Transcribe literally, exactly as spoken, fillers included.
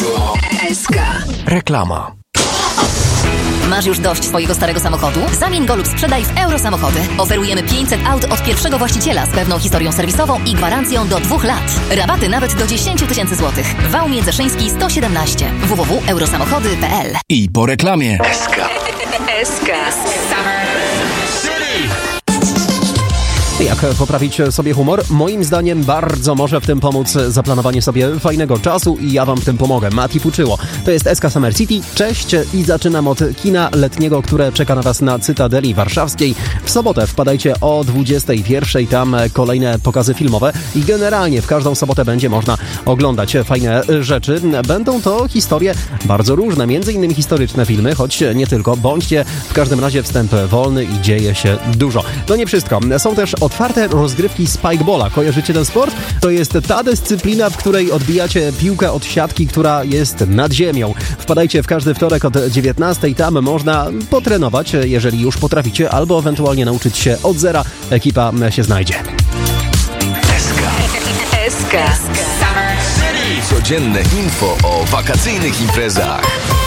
S K. Reklama. Masz już dość swojego starego samochodu? Zamień go lub sprzedaj w Eurosamochody. Oferujemy pięćset aut od pierwszego właściciela z pewną historią serwisową i gwarancją do dwóch lat. Rabaty nawet do dziesięć tysięcy złotych. Wał Międzyszyński sto siedemnaście. w w w kropka eurosamochody kropka p l. I po reklamie. S K. S K. Jak poprawić sobie humor? Moim zdaniem bardzo może w tym pomóc zaplanowanie sobie fajnego czasu i ja wam w tym pomogę. Mati Fuczyło. To jest S K Summer City. Cześć i zaczynam od kina letniego, które czeka na was na Cytadeli Warszawskiej. W sobotę wpadajcie o dwudziestej pierwszej. Tam kolejne pokazy filmowe i generalnie w każdą sobotę będzie można oglądać fajne rzeczy. Będą to historie bardzo różne, między innymi historyczne filmy, choć nie tylko. Bądźcie w każdym razie wstęp wolny i dzieje się dużo. To nie wszystko. Są też otwarte rozgrywki Spikeballa. Kojarzycie ten sport? To jest ta dyscyplina, w której odbijacie piłkę od siatki, która jest nad ziemią. Wpadajcie w każdy wtorek od dziewiętnastej. Tam można potrenować, jeżeli już potraficie, albo ewentualnie nauczyć się od zera. Ekipa się znajdzie. S K. S K. Codzienne info o wakacyjnych imprezach.